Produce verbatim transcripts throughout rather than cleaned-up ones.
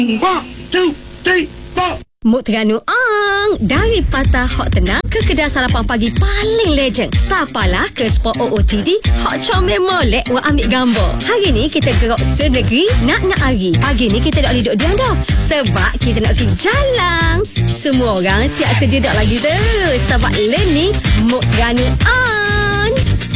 One, two, three, four. Muk Terengganu Ang. Dari Patah Hot Tenang ke kedai sarapan pagi paling legend. Sapalah ke spot O O T D Hot Comel Molek wa ambil gambar. Hari ni kita gerak senegeri nak nak hari. Pagi ni kita tak boleh duduk diam dah. Sebab kita nak pergi jalan. Semua orang siap sedia dak lagi tu. Sebab learning Muk Terengganu Ang.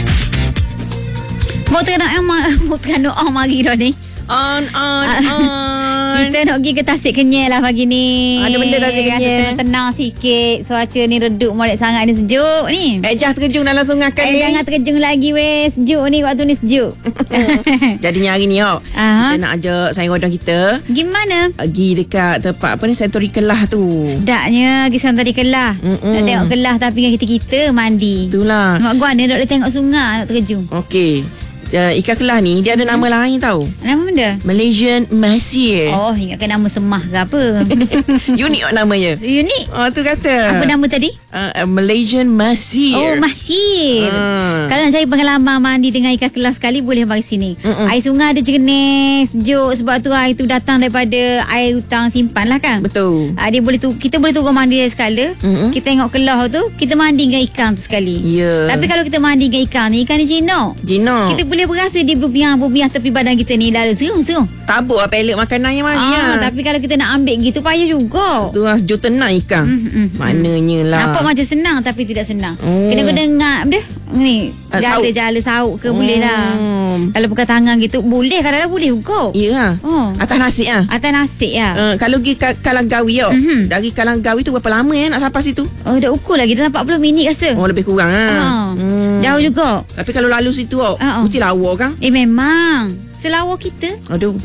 Muk Terengganu Ang. Muk Terengganu Ang mari dah ni. On, on, on. Kita nak pergi ke Tasik Kenyir lah pagi ni. Ada benda Tasik Kenyir. Rasa tenang sikit. Cuaca ni redup molek sangat ni, sejuk ni. Eh, jah terjun dalam sungai kan Eh, ni. jangan terjun lagi weh. Sejuk ni, waktu ni sejuk. Jadinya hari ni oh, Aha. kita nak ajak sayang rodang kita Gimana? pergi dekat tempat apa ni, Sentori Kelah tu. Sedapnya pergi sana tadi Kelah. Mm-mm. Nak tengok Kelah tapi dengan kita-kita mandi. Itulah. Mak gua ni nak boleh tengok sungai, nak terjun. Okey. Uh, ikan Kelah ni dia ada nama lain tau. Nama benda? Malaysian Masir. Oh, ingatkan nama semah ke apa. Unik namanya. Unik. Oh, tu kata. Apa nama tadi? Uh, uh, Malaysian Masir. Oh, Masir. Hmm. Kalau nak cari pengalaman mandi dengan ikan Kelah sekali, boleh mari sini. Mm-mm. Air sungai ada jernih, sejuk. Sebab tu air tu datang daripada air hutang simpan lah kan. Betul. Ah, dia boleh tu, kita boleh turun mandi sekala. Mm-mm. Kita tengok Kelah tu, kita mandi dengan ikan tu sekali. Ya. Tapi kalau kita mandi dengan ikan ni, ikan ni jinak. Gino. Kita boleh berasa dia berbiang-berbiang tepi badan kita ni. Dah serung-serung. Tabuk lah pelet makanan yang mari Ah, lah. tapi kalau kita nak ambil gitu, payah juga. Tu lah sejuk tenang ikan. Mm, mm, Maknanya lah. Nampak macam senang tapi tidak senang. Oh. Kena kena ngap dia. Ni, Ah, sauk. jala-jala sauk ke boleh lah. Hmm. Kalau bukan tangan gitu, boleh. Kadang-kadang boleh juga. Ya lah. Oh. Atas nasi lah. Atas nasi lah. Uh, kalau pergi ka- Kalanggawi tau. Mhm. Dari Kalanggawi tu berapa lama ya nak sampai situ? Oh, dah ukur lagi. Dalam empat puluh minit rasa. Oh, lebih kurang lah. Ah. Jauh juga. Tapi kalau lalu situ tau, Ah, ah. mesti lawa kan? Eh, memang. Selawar kita. Aduh.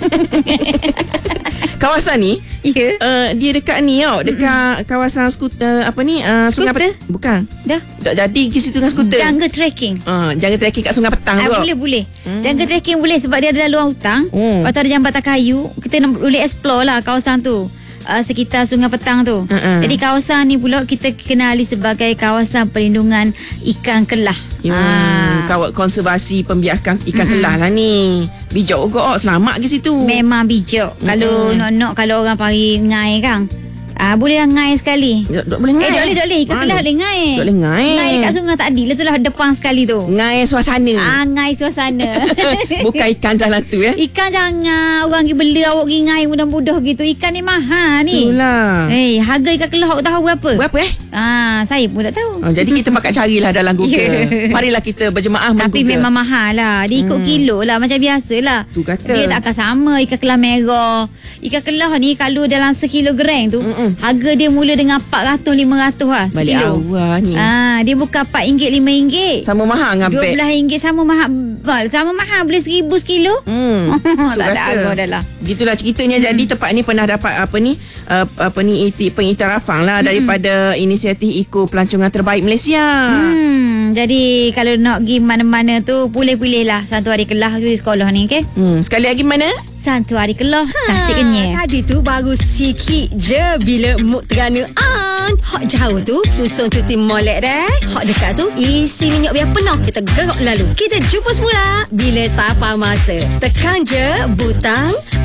Kawasan ni, Ya. uh, dia dekat ni tau. Dekat kawasan skuter, apa ni? Uh, Sungai Skuter? Pet- Bukan. Dah. Tak jadi pergi situ dengan skuter. Jungle trekking. Uh, jangan trekking kat Sungai Petang tu. Ah, tau. boleh boleh. Hmm. Jungle trekking boleh sebab dia ada dalam hutang. Hmm. Lepas tu ada jambatan kayu. Kita nak boleh explore lah kawasan tu. Uh, sekitar Sungai Petang tu. Mm-mm. Jadi kawasan ni pula kita kenali sebagai kawasan perlindungan ikan Kelah. Ya, Ah. kawat konservasi pembiakan ikan Kelah lah ni. Bijak juga oh, selamat ke situ. Memang bijak. Kalau nak-nak kalau orang pari ngai kan. Ah, boleh lah ngai sekali. Tak, tak boleh ngai. Eh, tak boleh, tak boleh. Ikan Mana? Kelah boleh ngai. Tak boleh ngai. Ngai dekat sungai tak adil. Itu lah depan sekali tu. Ngai suasana. Ah, ngai suasana. Bukan ikan dalam tu ya. Ikan jangan orang pergi beli awak pergi ngai mudah-mudah gitu. Ikan ni mahal ni. Itulah. Eh, harga ikan Kelah awak tahu berapa? Berapa eh? Ah, saya pun tak tahu. Oh, jadi kita pakat carilah dalam Google. Ya. Marilah kita berjemaah Tapi meng-Google. memang mahal lah. Dia ikut Hmm. kilo lah. Macam biasa lah. Tu kata. Dia tak akan sama ikan Kelah merah. Ikan Kelah ni kalau dalam sekilogram tu, Mm-mm. harga dia mula dengan empat ratus lima ratus lah Balik sekilo. awal ni. Ah, dia bukan empat ringgit lima ringgit. Sama mahal dengan dua beg. belas ringgit sama mahal. Sama mahal boleh seribu sekilo. Hmm. Tu Tak ada kata. harga dah lah. Gitulah ceritanya. Hmm. Jadi tempat ni pernah dapat apa ni uh, apa ni iti, pengiktirafan lah hmm. daripada inisiatif Eco Pelancongan Terbaik Malaysia. Hmm, jadi kalau nak pergi mana-mana tu boleh pilih lah Satu Hari Kelah tu di sekolah ni, okey? Hmm. Sekali lagi mana? Satu Hari Kelah, Tasik Kenyir. Tadi tu baru sikit je bila Muk Terengganu Ang. Hak jauh tu susun cuti molek dah. Hak dekat tu isi minyak biar penuh. Kita gerak lalu. Kita jumpa semula bila sampai masa. Tekan je butang